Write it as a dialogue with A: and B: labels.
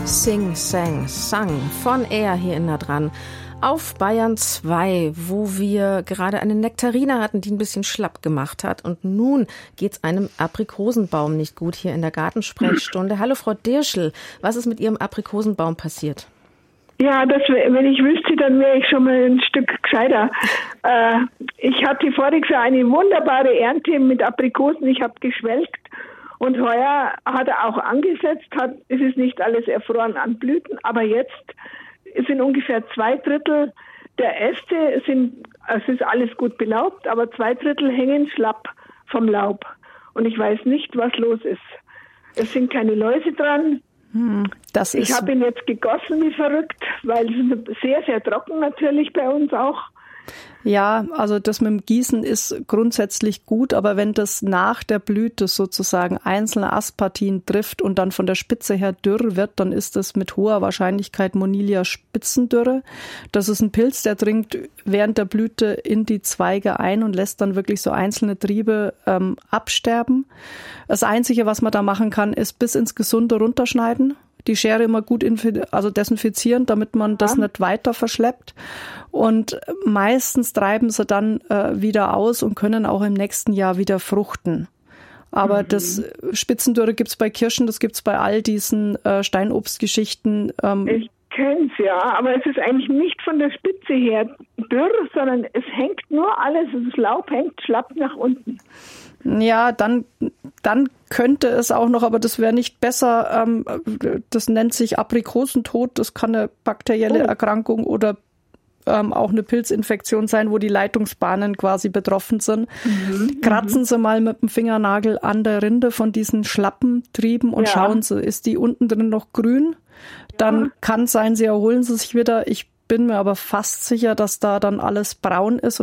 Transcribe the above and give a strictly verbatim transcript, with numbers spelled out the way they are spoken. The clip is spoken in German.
A: Sing, Sang, Sang von Er hier in nah dran auf Bayern zwei, wo wir gerade eine Nektarine hatten, die ein bisschen schlapp gemacht hat. Und nun geht's einem Aprikosenbaum nicht gut hier in der Gartensprechstunde. Hallo Frau Dirschl, was ist mit Ihrem Aprikosenbaum passiert?
B: Ja, das, wenn ich wüsste, dann wäre ich schon mal ein Stück gescheiter. Äh, ich hatte voriges Jahr eine wunderbare Ernte mit Aprikosen. Ich habe geschwelgt. Und heuer hat er auch angesetzt, hat, es ist nicht alles erfroren an Blüten, aber jetzt sind ungefähr zwei Drittel der Äste, sind, es ist alles gut belaubt, aber zwei Drittel hängen schlapp vom Laub. Und ich weiß nicht, was los ist. Es sind keine Läuse dran.
A: Hm, das ist
B: ich habe ihn jetzt gegossen wie verrückt, weil es ist sehr, sehr trocken natürlich bei uns auch.
C: Ja, also das mit dem Gießen ist grundsätzlich gut, aber wenn das nach der Blüte sozusagen einzelne Astpartien trifft und dann von der Spitze her dürr wird, dann ist das mit hoher Wahrscheinlichkeit Monilia Spitzendürre. Das ist ein Pilz, der dringt während der Blüte in die Zweige ein und lässt dann wirklich so einzelne Triebe ähm, absterben. Das Einzige, was man da machen kann, ist bis ins Gesunde runterschneiden. Die Schere immer gut infi- also desinfizieren, damit man das nicht weiter verschleppt. Und meistens treiben sie dann äh, wieder aus und können auch im nächsten Jahr wieder fruchten. Aber mhm. das Spitzendürre gibt's bei Kirschen, das gibt's bei all diesen äh, Steinobstgeschichten. Ähm,
B: ich kenn's ja, aber es ist eigentlich nicht von der Spitze her dürr, sondern es hängt nur alles, das Laub hängt schlapp nach unten.
C: Ja, dann, dann könnte es auch noch, aber das wäre nicht besser. Ähm, das nennt sich Aprikosentod. Das kann eine bakterielle oh. Erkrankung oder ähm, auch eine Pilzinfektion sein, wo die Leitungsbahnen quasi betroffen sind. Mhm, Kratzen Sie mal mit dem Fingernagel an der Rinde von diesen schlappen Trieben und ja. schauen Sie, ist die unten drin noch grün? Dann ja. kann sein, Sie erholen sie sich wieder. Ich bin mir aber fast sicher, dass da dann alles braun ist. Und